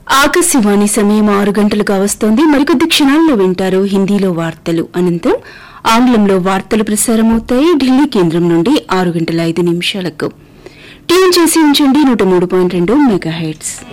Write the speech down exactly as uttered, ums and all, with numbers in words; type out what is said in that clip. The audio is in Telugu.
ఆకాశవాణి సమయం ఆరు గంటలుగా వస్తోంది. మరికొద్ది క్షణాల్లో వింటారు హిందీలో వార్తలు. అనంతరం ఆంగ్లంలో వార్తలు ప్రసారమవుతాయి ఢిల్లీ కేంద్రం నుండి ఆరు గంటల ఐదు నిమిషాలకు. ట్యూన్ చేసి ఉంచండి నూట మూడు పాయింట్ రెండు మెగాహెర్ట్జ్.